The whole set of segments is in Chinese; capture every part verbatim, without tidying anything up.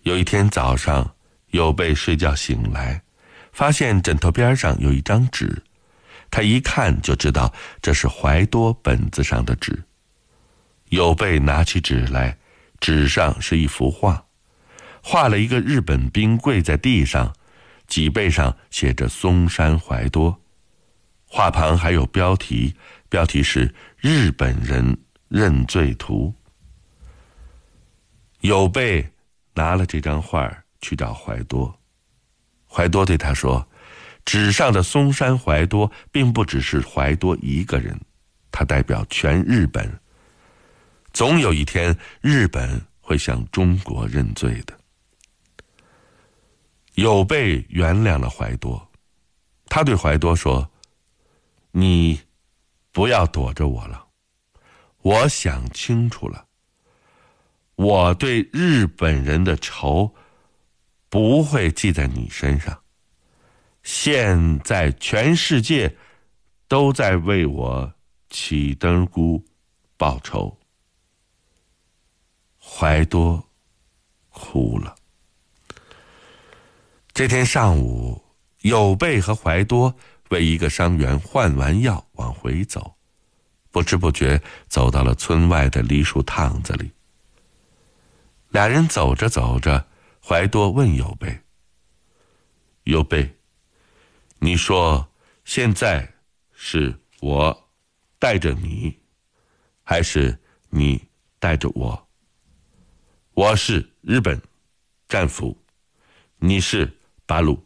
有一天早上，有贝睡觉醒来，发现枕头边上有一张纸，他一看就知道这是怀多本子上的纸。有贝拿起纸来，纸上是一幅画，画了一个日本兵跪在地上，脊背上写着松山怀多，画旁还有标题，标题是日本人认罪图。有贝拿了这张画去找怀多，怀多对他说，纸上的松山怀多并不只是怀多一个人，他代表全日本，总有一天日本会向中国认罪的。有贝原谅了怀多，他对怀多说，你不要躲着我了，我想清楚了，我对日本人的仇不会记在你身上，现在全世界都在为我起灯菇报仇。怀多哭了。这天上午，有贝和怀多为一个伤员换完药往回走，不知不觉走到了村外的梨树趟子里。俩人走着走着，怀多问有贝，有贝，你说现在是我带着你，还是你带着我？我是日本战俘，你是八路。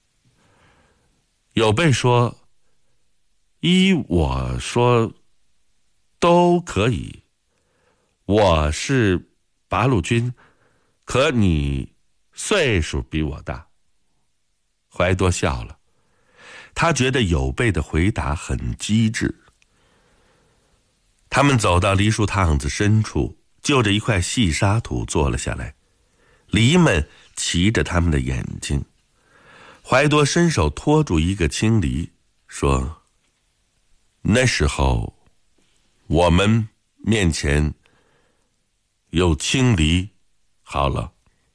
有贝说，依我说都可以，我是八路军，可你岁数比我大。怀多笑了，他觉得有贝的回答很机智。他们走到梨树趟子深处，就着一块细沙土坐了下来，狸们骑着他们的眼睛。怀多伸手托住一个青梨，说，那时候我们面前有青梨，好了。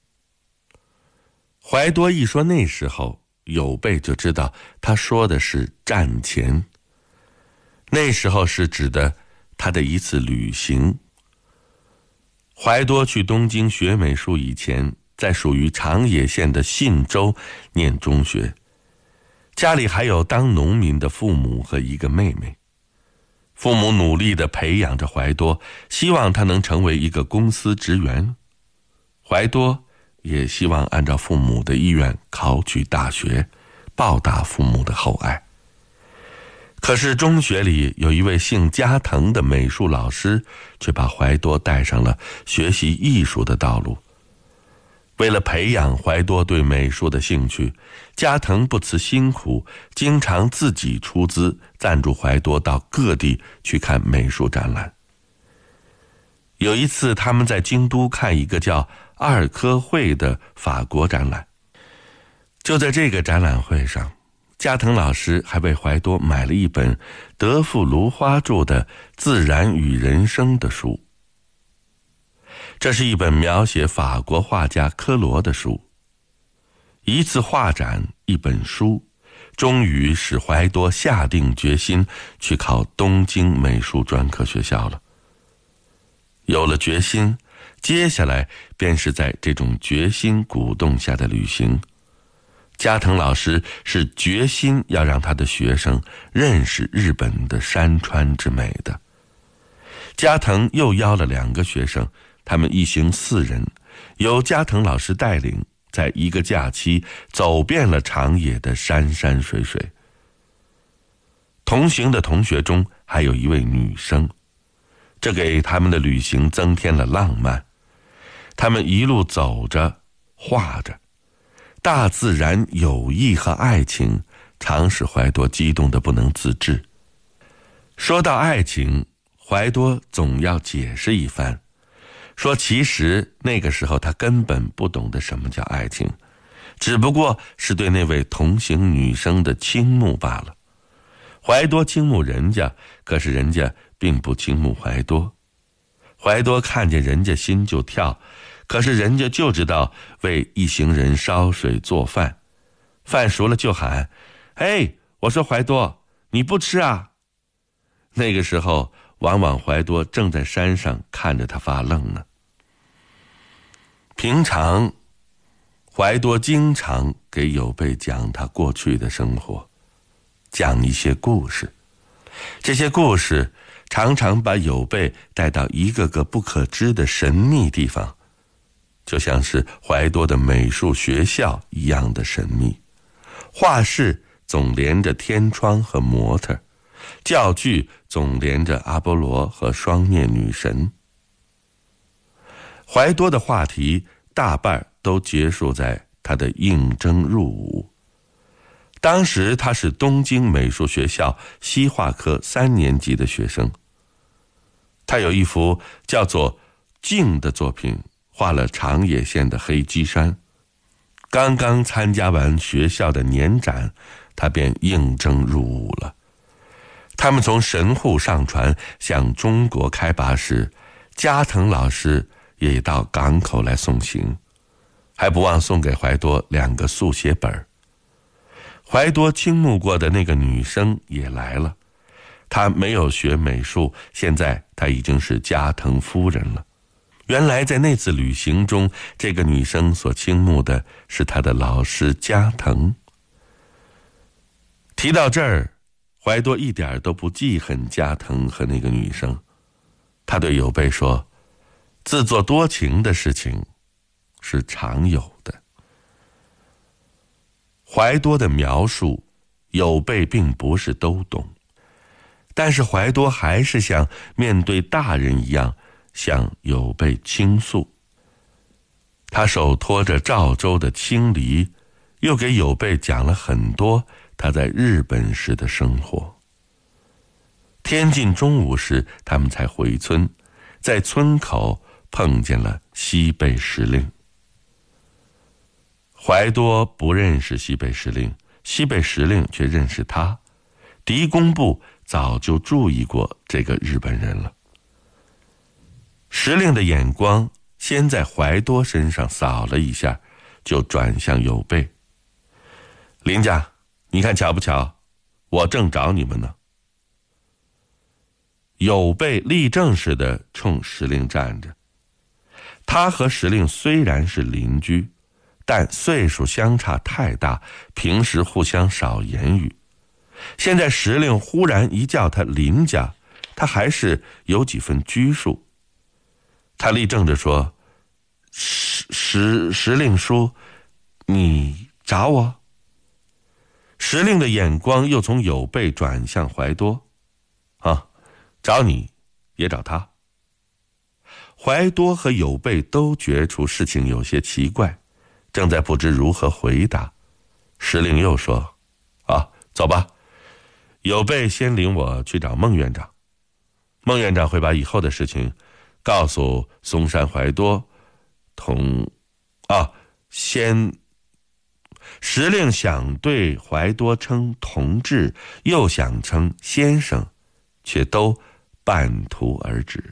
怀多一说那时候，有贝就知道他说的是战前，那时候是指的他的一次旅行。怀多去东京学美术以前，在属于长野县的信州念中学，家里还有当农民的父母和一个妹妹。父母努力地培养着怀多，希望他能成为一个公司职员。怀多也希望按照父母的意愿考取大学，报答父母的厚爱。可是中学里有一位姓加藤的美术老师，却把怀多带上了学习艺术的道路。为了培养怀多对美术的兴趣，加藤不辞辛苦，经常自己出资赞助怀多到各地去看美术展览。有一次他们在京都看一个叫二科会的法国展览，就在这个展览会上，加藤老师还为怀多买了一本德富芦花著的《自然与人生》的书。这是一本描写法国画家科罗的书。一次画展，一本书，终于使怀多下定决心去考东京美术专科学校了。有了决心，接下来便是在这种决心鼓动下的旅行。加藤老师是决心要让他的学生认识日本的山川之美的。加藤又邀了两个学生，他们一行四人，由加藤老师带领，在一个假期走遍了长野的山山水水。同行的同学中还有一位女生，这给他们的旅行增添了浪漫。他们一路走着，画着，大自然、友谊和爱情常使怀多激动得不能自制。说到爱情，怀多总要解释一番，说其实那个时候他根本不懂得什么叫爱情，只不过是对那位同行女生的倾慕罢了。怀多倾慕人家，可是人家并不倾慕怀多。怀多看见人家心就跳， 可是人家就知道为一行人烧水做饭，饭熟了就喊：嘿，我说怀多，你不吃啊？那个时候往往怀多正在山上看着他发愣呢。平常怀多经常给有备讲他过去的生活，讲一些故事，这些故事常常把有备带到一个个不可知的神秘地方，就像是怀多的美术学校一样的神秘。画室总连着天窗和模特，教具总连着阿波罗和双面女神。怀多的话题大半都结束在他的应征入伍。当时他是东京美术学校西画科三年级的学生，他有一幅叫做《镜》的作品，画了长野县的黑鸡山。刚刚参加完学校的年展，他便应征入伍了。他们从神户上船向中国开拔时，加藤老师也到港口来送行，还不忘送给怀多两个速写本。怀多倾慕过的那个女生也来了，她没有学美术，现在她已经是加藤夫人了。原来在那次旅行中，这个女生所倾慕的是她的老师加藤。提到这儿，怀多一点都不记恨加藤和那个女生，他对有备说，自作多情的事情是常有的。怀多的描述有备并不是都懂，但是怀多还是像面对大人一样向有备倾诉。他手托着赵州的青梨，又给有备讲了很多他在日本时的生活。天近中午时，他们才回村，在村口碰见了西贝时令。怀多不认识西贝时令，西贝时令却认识他。狄公部早就注意过这个日本人了。时令的眼光先在怀多身上扫了一下，就转向有备。林家，你看巧不巧，我正找你们呢。有备立正似的冲时令站着。他和时令虽然是邻居，但岁数相差太大，平时互相少言语。现在时令忽然一叫他林家，他还是有几分拘束。他立正着说，时时时令叔，你找我？时令的眼光又从有备转向怀多。啊，找你也找他。怀多和有备都觉出事情有些奇怪，正在不知如何回答。时令又说，啊，走吧，有备先领我去找孟院长，孟院长会把以后的事情告诉松山怀多同啊先时令想对怀多称同志，又想称先生，却都半途而止。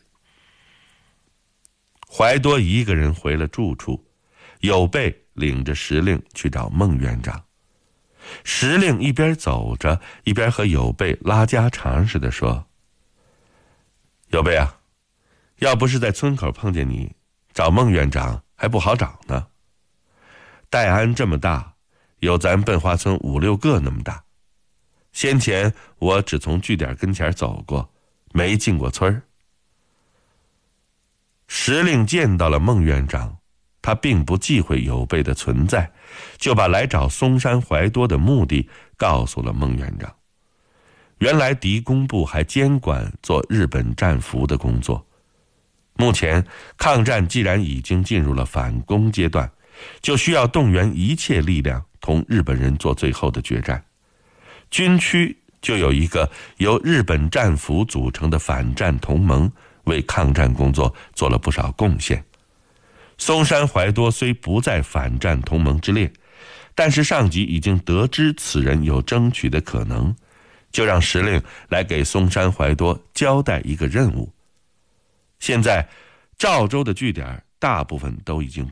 怀多一个人回了住处，有备领着时令去找孟院长。时令一边走着，一边和有备拉家常似的说，有备啊，要不是在村口碰见你，找孟院长还不好找呢。戴安这么大，有咱笨花村五六个那么大。先前我只从据点跟前走过，没进过村儿。时令见到了孟院长，他并不忌讳有备的存在，就把来找松山怀多的目的告诉了孟院长。原来狄公部还监管做日本战俘的工作，目前抗战既然已经进入了反攻阶段，就需要动员一切力量同日本人做最后的决战。军区就有一个由日本战俘组成的反战同盟，为抗战工作做了不少贡献。松山怀多虽不在反战同盟之列，但是上级已经得知此人有争取的可能，就让时令来给松山怀多交代一个任务。现在赵州的据点大部分都已经